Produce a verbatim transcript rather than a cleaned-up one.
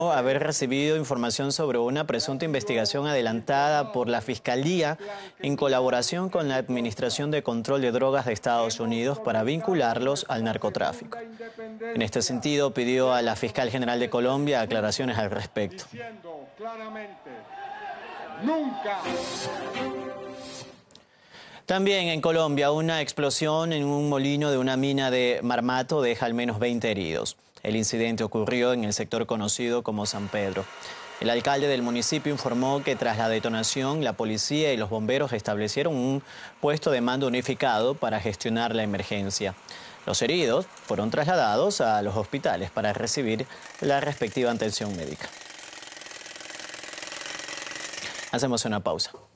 haber recibido información sobre una presunta investigación adelantada por la Fiscalía en colaboración con la Administración de Control de Drogas de Estados Unidos para vincularlos al narcotráfico. En este sentido, pidió a la Fiscal General de Colombia aclaraciones al respecto. También en Colombia, una explosión en un molino de una mina de Marmato deja al menos veinte heridos. El incidente ocurrió en el sector conocido como San Pedro. El alcalde del municipio informó que tras la detonación, la policía y los bomberos establecieron un puesto de mando unificado para gestionar la emergencia. Los heridos fueron trasladados a los hospitales para recibir la respectiva atención médica. Hacemos una pausa.